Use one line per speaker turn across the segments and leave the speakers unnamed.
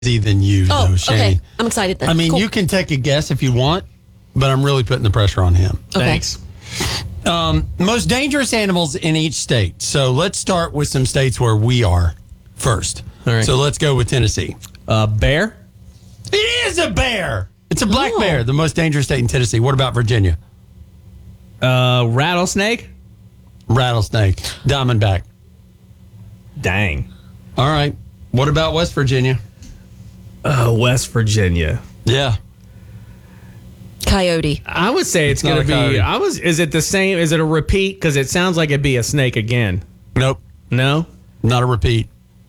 than you, though, Shane.
Okay. I'm excited then.
I mean,
Cool.
you can take a guess if you want, but I'm really putting the pressure on him.
Okay.
Thanks.
Most dangerous animals in each state. So let's start with some states where we are first.
All right.
So let's go with Tennessee.
Bear?
It is a bear. It's a black
Oh.
bear, the most dangerous state in Tennessee. What about Virginia?
Rattlesnake?
Rattlesnake. Diamondback.
Dang.
All right. What about West Virginia?
West Virginia.
Yeah.
Coyote.
I would say it's
not
going to
a
be.
coyote.
Is it the same? Is it a repeat? Because it sounds like it'd be a snake again.
Nope.
No?
Not a repeat.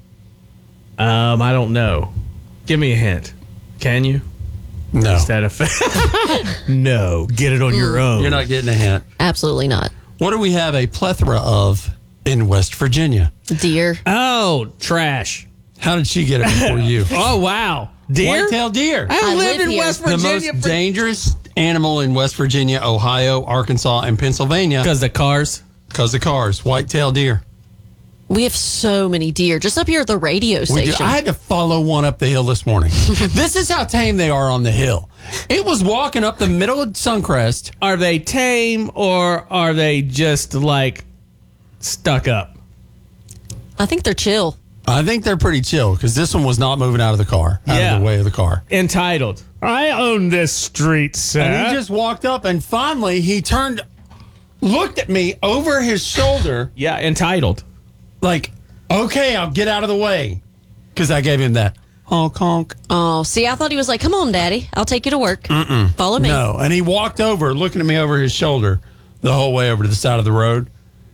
I don't know. Give me a hint. Can you?
No.
Is that no. Get it on your own.
You're not getting a hint.
Absolutely not.
What do we have a plethora of in West Virginia?
Deer.
Oh, trash.
How did she get it before you?
Oh, wow. Deer?
White-tailed deer.
I lived
live
in
here.
West
The
Virginia
most dangerous animal in West Virginia, Ohio, Arkansas, and Pennsylvania
because the cars.
because of cars. White-tailed deer.
We have so many deer just up here at the radio
We
station.
I had to follow one up the hill this morning. This is how tame they are on the hill. It was walking up the middle of Suncrest.
Are they tame or are they just like stuck up?
I think they're chill.
I think they're pretty chill because this one was not moving out of the car, out
Yeah.
of the way of the car.
Entitled. I own this street, sir.
And he just walked up and finally he turned, looked at me over his shoulder
yeah, entitled.
like, okay, I'll get out of the way. Because I gave him that honk honk.
Oh, see, I thought he was like, come on, Daddy. I'll take you to work. Follow me.
No. And he walked over, looking at me over his shoulder the whole way over to the side of the road.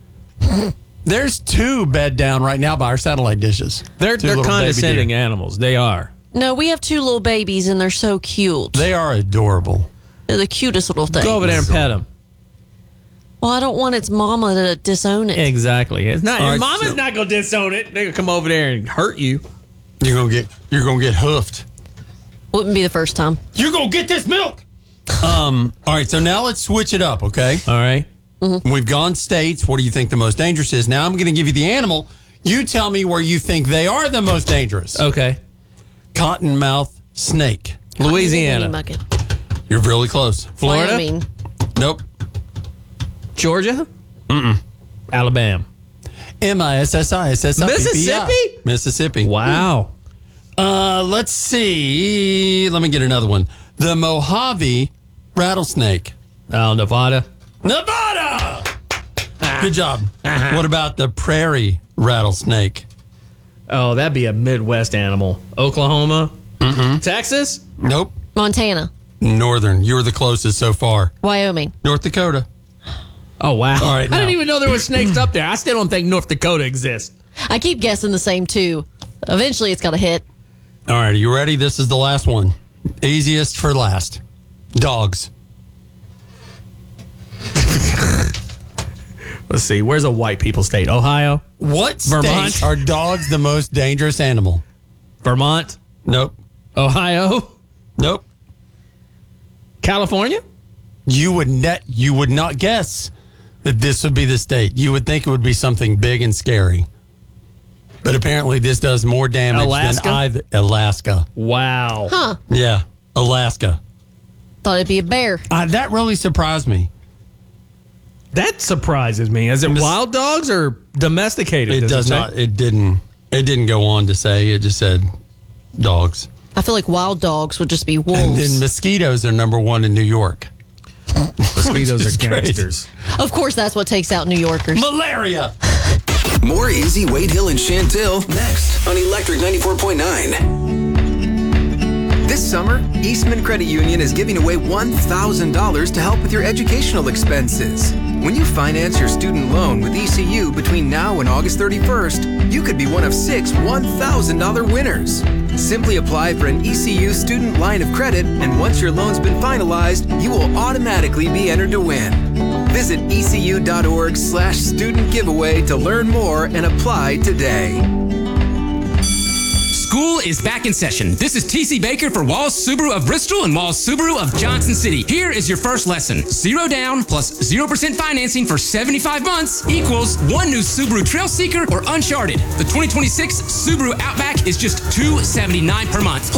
There's two bed down right now by our satellite dishes.
They're
Two little baby
condescending
deer.
animals. They are.
No, we have two little babies, and they're so cute.
They are adorable.
They're the cutest little things.
Go over there and pet them.
Well, I don't want its mama to disown it.
Exactly. It's not.
All
Your
right,
mama's
so-
not gonna disown it. They're gonna come over there and hurt you.
You're gonna get hoofed.
Wouldn't be the first time.
You're gonna get this milk. All right, so now let's switch it up, okay?
All right.
We've gone states. What do you think the most dangerous is? Now I'm going to give you the animal. You tell me where you think they are the most dangerous.
Okay.
Cottonmouth snake.
Honey
Louisiana,
bucket.
You're really close.
Florida,
Wyoming.
Nope.
Georgia, Alabama.
Mississippi.
Mississippi?
Mississippi.
Wow.
Let's see. Let me get another one. The Mojave rattlesnake.
Oh, Nevada.
Nevada. Good job. What about the prairie rattlesnake?
Oh, that'd be a Midwest animal. Oklahoma, Texas.
Nope.
Montana.
Northern. You're the closest so far.
Wyoming.
North Dakota.
Oh wow.
All right,
I didn't
now-
even know there were snakes up there. I still don't think North Dakota exists.
I keep guessing the same too. Eventually, it's got to hit.
All right, are you ready? This is the last one. Easiest for last. Dogs.
Let's see. Where's a white people state? Ohio,
What
Vermont.
state are dogs the most dangerous animal?
Vermont,
Nope.
Ohio,
Nope.
California.
You would not guess that this would be the state. You would think it would be something big and scary. But apparently this does more damage
Alaska?
than either. Alaska.
Wow.
Huh.
Yeah, Alaska.
Thought it'd be a bear.
That really surprised me.
That surprises me. Is it wild dogs or domesticated?
It does
say?
not. It didn't go on to say. It just said dogs.
I feel like wild dogs would just be
And
wolves.
then mosquitoes are number one in New York.
Mosquitoes
Which is
are
great.
gangsters.
Of course, that's what takes out New Yorkers.
Malaria.
More Easy, Wade Hill, and Chantil next on Electric 94.9. This summer, Eastman Credit Union is giving away $1,000 to help with your educational expenses. When you finance your student loan with ECU between now and August 31st, you could be one of 6 $1,000 winners. Simply apply for an ECU student line of credit, and once your loan's been finalized, you will automatically be entered to win. Visit ecu.org/student giveaway to learn more and apply today.
School is back in session. This is TC Baker for Walls Subaru of Bristol and Walls Subaru of Johnson City. Here is your first lesson. 0 down plus 0% financing for 75 months equals one new Subaru Trailseeker or Uncharted. The 2026 Subaru Outback is just $279 per month.